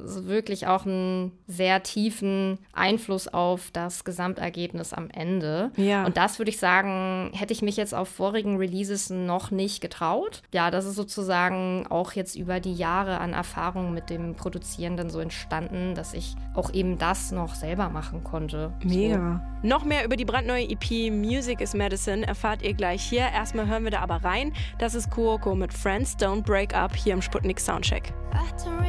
wirklich auch einen sehr tiefen Einfluss auf das Gesamtergebnis am Ende. Ja. Und das würde ich sagen, hätte ich mich jetzt auf vorigen Releases noch nicht getraut. Ja, das ist sozusagen auch jetzt über die Jahre an Erfahrung mit dem Produzieren dann so entstanden, dass ich auch eben das noch selber machen konnte. Mega. So. Noch mehr über die brandneue EP Music is Medicine erfahrt ihr gleich hier. Erstmal hören wir da aber rein. Das ist Cuoco mit Friends Don't Break Up hier im Sputnik Soundcheck.